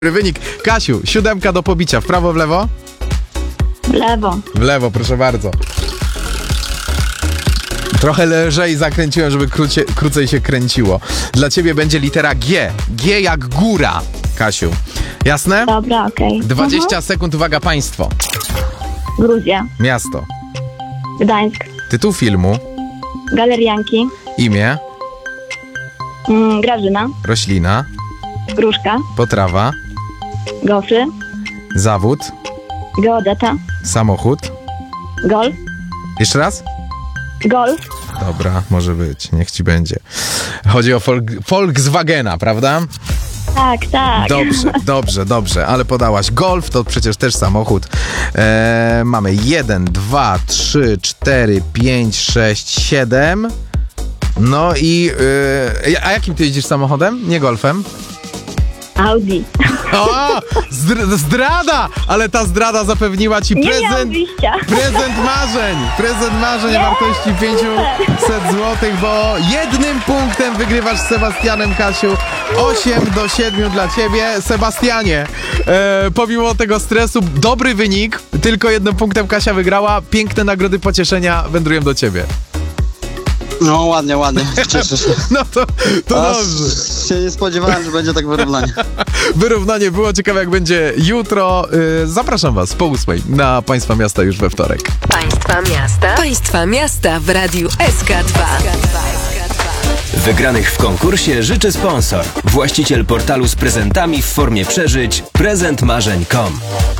Wynik. Kasiu, 7 do pobicia. W prawo, w lewo? W lewo. W lewo, proszę bardzo. Trochę lżej zakręciłem, żeby krócej się kręciło. Dla ciebie będzie litera G. G jak góra, Kasiu. Jasne? Dobra, okej. 20 sekund, uwaga, państwo. Gruzja. Miasto. Gdańsk. Tytuł filmu. Galerianki. Imię. Grażyna. Roślina. Gruszka. Potrawa. Gofry. Zawód. Geodeta. Samochód. Golf. Jeszcze raz? Golf. Dobra, może być, niech ci będzie. Chodzi o Volkswagena, prawda? Tak, tak. Dobrze, ale podałaś Golf, to przecież też samochód. Mamy 1, 2, 3, 4, 5, 6, 7. No i... a jakim ty jeździsz samochodem? Nie Golfem? Audi. O! Zdrada! Ale ta zdrada zapewniła ci Nie miałam prezent. wyjścia. Prezent marzeń o wartości 500 zł, bo 1 punktem wygrywasz z Sebastianem, Kasiu. 8-7 dla ciebie. Sebastianie, pomimo tego stresu, dobry wynik. Tylko 1 punktem Kasia wygrała. Piękne nagrody pocieszenia wędrują do ciebie. No ładnie, cieszę się. No to dobrze. Się nie spodziewałem, że będzie tak wyrównanie. Wyrównanie było, ciekawe jak będzie jutro. Zapraszam was po 8 na Państwa Miasta już we wtorek. Państwa Miasta w Radiu SK2. Wygranych w konkursie życzy sponsor. Właściciel portalu z prezentami w formie przeżyć prezentmarzeń.com.